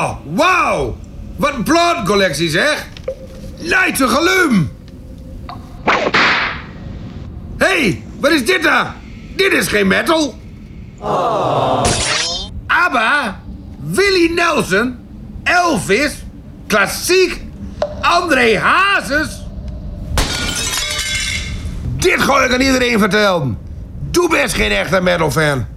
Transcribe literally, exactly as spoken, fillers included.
Oh, wauw. Wat een platencollectie, zeg. Leidse gelum. Hé, hey, wat is dit dan? Dit is geen metal. Oh. ABBA, Willie Nelson, Elvis, klassiek, André Hazes. Dit gooi ik aan iedereen vertellen. Doe best geen echte metal fan.